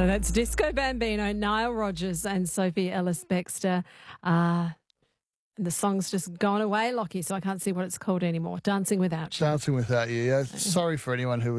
So that's Disco Bambino, Nile Rodgers and Sophie Ellis-Bextor. And the song's just gone away, Lockie, so I can't see what it's called anymore. Dancing Without You. Dancing Without You. Yeah. Sorry for anyone who